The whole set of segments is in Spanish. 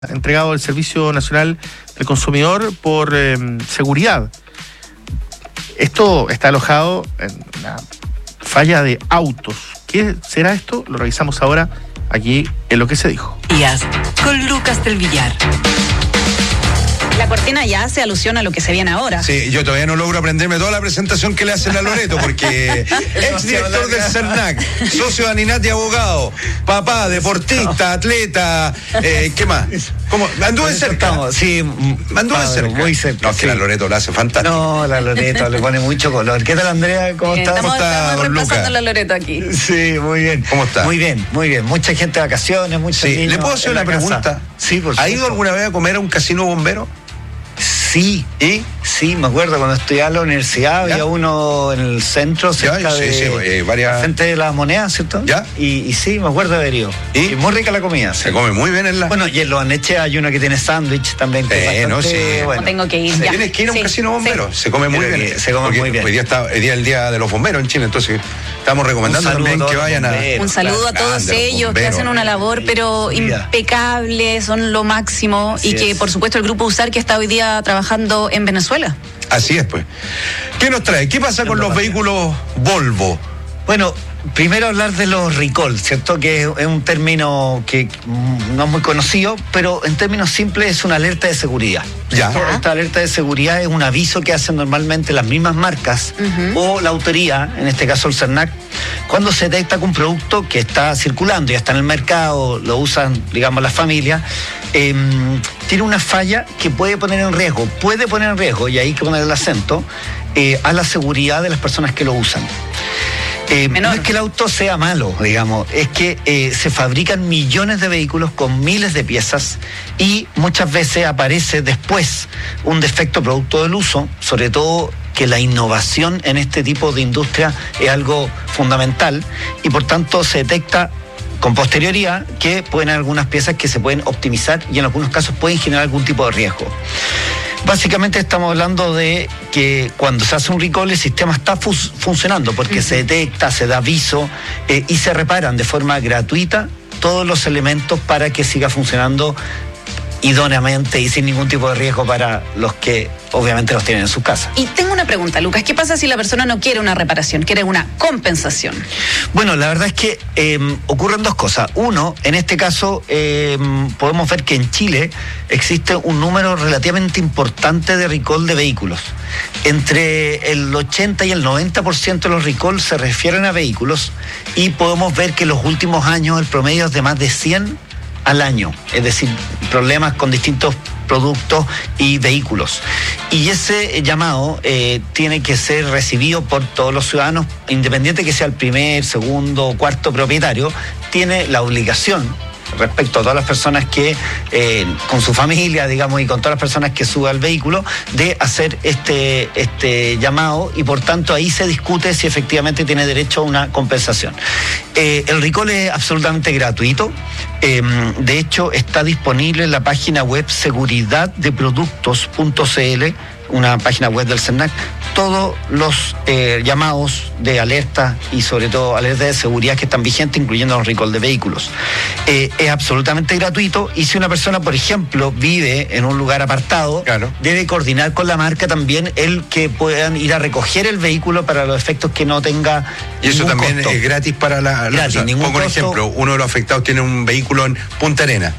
entregado el Servicio Nacional del Consumidor por seguridad. Esto está alojado en una falla de autos. ¿Qué será esto? Lo revisamos ahora aquí en Lo que se dijo. Con Lucas del Villar. La cortina ya hace alusión a lo que se viene ahora. Sí, yo todavía no logro aprenderme toda la presentación que le hacen a Loreto, porque ex director del CERNAC, socio de Aninat y abogado, papá, deportista, atleta, ¿qué más? ¿Cómo? Anduve cerca. Sí, anduve cerca. Muy cerca. No, es que la Loreto lo hace fantástico. No, la Loreto le pone mucho color. ¿Qué tal, Andrea? ¿Cómo estás? Estamos don repasando Luca? la Loreto aquí. Sí, muy bien. ¿Cómo está? Muy bien, muy bien. Mucha gente de vacaciones, muchos Sí, niños ¿le puedo hacer en una la casa. pregunta? Sí, por ¿Ha ido supuesto. alguna vez a comer a un casino bombero? Sí, ¿Y? sí, me acuerdo cuando estudiaba en la universidad, ¿Ya? había uno en el centro, cerca sí, de sí, varias- frente de la moneda, ¿cierto? ¿Ya? Y sí, me acuerdo de haber ido. ¿Y? Y muy rica la comida. Se come muy bien en la... Bueno, y en los Aneches hay uno que tiene sándwich también. Que es no, bastante sí. bueno. No tengo que ir. Sí. Ya. Tienes que ir a un Sí, casino bombero. sí. Se come muy Pero bien. que se come Porque muy bien. Hoy día es el día de los bomberos en Chile, entonces estamos recomendando Un saludo también a que todos vayan los a... bomberos. Un saludo a todos Grande, los ellos que bomberos. hacen una labor pero Mira. impecable, son lo máximo. Así y que es. por supuesto el Grupo USAR que está hoy día trabajando en Venezuela. Así es, pues. ¿Qué nos trae? ¿Qué pasa con los vehículos Volvo? Bueno, primero hablar de los recall, ¿cierto? Que es un término que no es muy conocido, pero en términos simples es una alerta de seguridad. Ya. Esta alerta de seguridad es un aviso que hacen normalmente las mismas marcas o la autoría, en este caso el CERNAC, cuando se detecta que un producto que está circulando, ya está en el mercado, lo usan, digamos, las familias, tiene una falla que puede poner en riesgo, y ahí hay que poner el acento, a la seguridad de las personas que lo usan. No es que el auto sea malo, digamos, es que se fabrican millones de vehículos con miles de piezas y muchas veces aparece después un defecto producto del uso, sobre todo que la innovación en este tipo de industria es algo fundamental y por tanto se detecta con posterioridad que pueden haber algunas piezas que se pueden optimizar y en algunos casos pueden generar algún tipo de riesgo. Básicamente estamos hablando de que cuando se hace un recall el sistema está funcionando porque se detecta, se da aviso y se reparan de forma gratuita todos los elementos para que siga funcionando idóneamente y sin ningún tipo de riesgo para los que obviamente los tienen en sus casas. Y tengo una pregunta, Lucas, ¿qué pasa si la persona no quiere una reparación, quiere una compensación? Bueno, la verdad es que ocurren dos cosas. Uno, en este caso, podemos ver que en Chile existe un número relativamente importante de recall de vehículos. Entre el 80 y el 90% de los recalls se refieren a vehículos y podemos ver que en los últimos años el promedio es de más de 100 al año, es decir, problemas con distintos productos y vehículos. Y ese llamado tiene que ser recibido por todos los ciudadanos, independiente que sea el primer, segundo o cuarto propietario, tiene la obligación respecto a todas las personas que, con su familia, digamos, y con todas las personas que suban al vehículo, de hacer este llamado y por tanto ahí se discute si efectivamente tiene derecho a una compensación. El recall es absolutamente gratuito. De hecho, está disponible en la página web seguridaddeproductos.cl, una página web del CERNAC, todos los llamados de alerta y sobre todo alerta de seguridad que están vigentes, incluyendo los recall de vehículos. Es absolutamente gratuito y si una persona, por ejemplo, vive en un lugar apartado, Claro. debe coordinar con la marca también el que puedan ir a recoger el vehículo para los efectos que no tenga Y eso ningún también costo. es gratis para la Gratis, persona. ningún Pongo un costo. ejemplo, uno de los afectados tiene un vehículo en Punta Arena.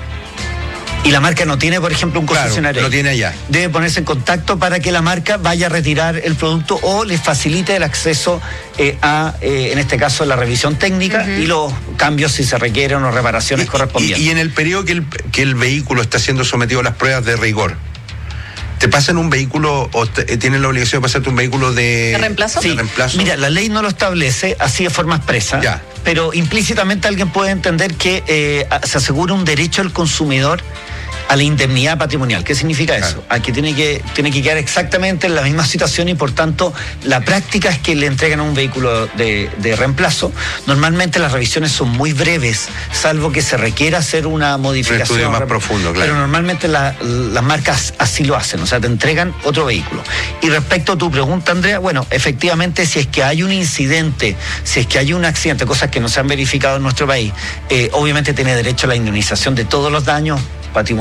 Y la marca no tiene, por ejemplo, un Claro, concesionario. lo tiene allá. Debe ponerse en contacto para que la marca vaya a retirar el producto o le facilite el acceso a, en este caso, la revisión técnica y los cambios si se requieren o reparaciones correspondientes. Y en el periodo que el vehículo está siendo sometido a las pruebas de rigor, ¿te pasan un vehículo o tienen la obligación de pasarte un vehículo de ¿reemplazo? Sí, de reemplazo? mira, la ley no lo establece así de forma expresa, Ya. pero implícitamente alguien puede entender que se asegura un derecho al consumidor a la indemnidad patrimonial. ¿Qué significa eso? A que tiene que quedar exactamente en la misma situación y por tanto la práctica es que le entregan un vehículo de reemplazo. Normalmente las revisiones son muy breves, salvo que se requiera hacer una modificación. Un estudio más profundo, claro. Pero normalmente las marcas así lo hacen, o sea, te entregan otro vehículo. Y respecto a tu pregunta, Andrea, bueno, efectivamente, si es que hay un incidente, si es que hay un accidente, cosas que no se han verificado en nuestro país, obviamente tiene derecho a la indemnización de todos los daños patrimoniales